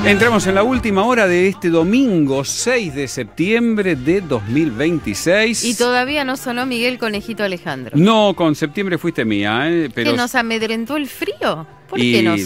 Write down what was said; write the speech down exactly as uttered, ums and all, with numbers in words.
Entramos en la última hora de este domingo seis de septiembre de dos mil veintiséis. Y todavía no sonó Miguel Conejito Alejandro. No, con septiembre fuiste mía, ¿eh? Pero... ¿Que nos amedrentó el frío? ¿Por y qué nos